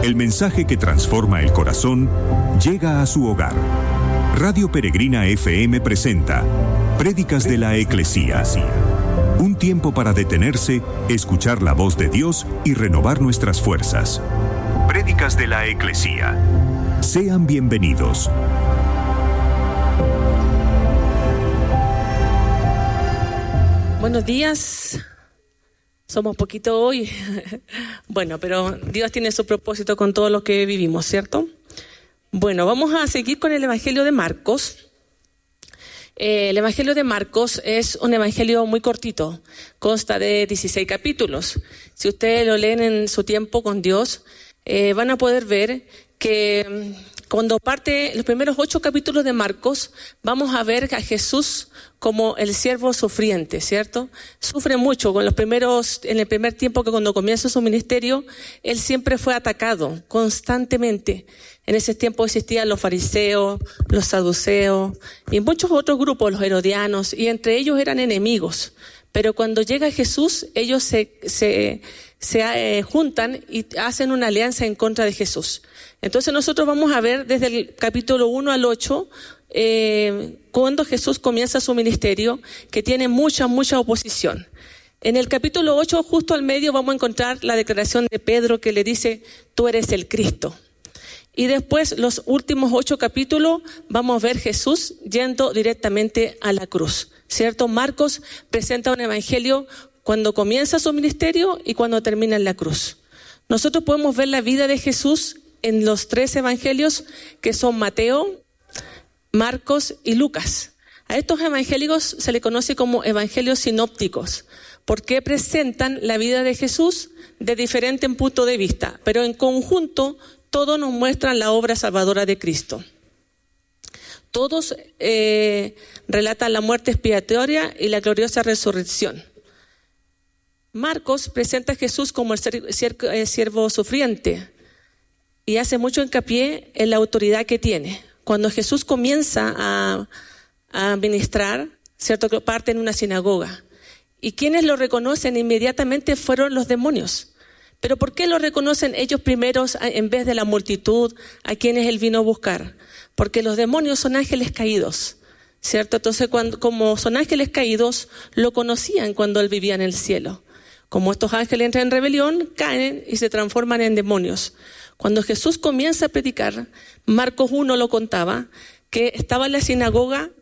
El mensaje que transforma el corazón llega a su hogar. Radio Peregrina FM presenta Prédicas de la Eclesía. Un tiempo para detenerse, escuchar la voz de Dios y renovar nuestras fuerzas. Prédicas de la Eclesía. Sean bienvenidos. Buenos días. Somos poquito hoy. Bueno, pero Dios tiene su propósito con todo lo que vivimos, ¿cierto? Bueno, vamos a seguir con el Evangelio de Marcos. El Evangelio de Marcos es un evangelio muy cortito, consta de 16 capítulos. Si ustedes lo leen en su tiempo con Dios, van a poder ver que cuando parte los primeros 8 capítulos de Marcos, vamos a ver a Jesús como el siervo sufriente, ¿cierto? Sufre mucho en el primer tiempo, que cuando comienza su ministerio, él siempre fue atacado constantemente. En ese tiempo existían los fariseos, los saduceos y muchos otros grupos, los herodianos, y entre ellos eran enemigos. Pero cuando llega Jesús, ellos se juntan y hacen una alianza en contra de Jesús. Entonces nosotros vamos a ver desde el capítulo 1 al 8, cuando Jesús comienza su ministerio, que tiene mucha oposición. En el capítulo 8, justo al medio, vamos a encontrar la declaración de Pedro, que le dice: tú eres el Cristo. Y después, los últimos 8 capítulos, vamos a ver Jesús yendo directamente a la cruz, ¿cierto? Marcos presenta un evangelio cuando comienza su ministerio y cuando termina en la cruz. Nosotros podemos ver la vida de Jesús en los 3 evangelios, que son Mateo, Marcos y Lucas. A estos evangélicos se le conoce como evangelios sinópticos, porque presentan la vida de Jesús de diferente punto de vista, pero en conjunto todos nos muestran la obra salvadora de Cristo. Todos relatan la muerte expiatoria y la gloriosa resurrección. Marcos presenta a Jesús como el siervo sufriente y hace mucho hincapié en la autoridad que tiene. Cuando Jesús comienza a ministrar, ¿cierto?, que parte en una sinagoga. Y quienes lo reconocen inmediatamente fueron los demonios. ¿Pero por qué lo reconocen ellos primeros en vez de la multitud a quienes él vino a buscar? Porque los demonios son ángeles caídos, ¿cierto? Entonces, como son ángeles caídos, lo conocían cuando él vivía en el cielo. Como estos ángeles entran en rebelión, caen y se transforman en demonios. Cuando Jesús comienza a predicar, Marcos 1 lo contaba, que estaba en la sinagoga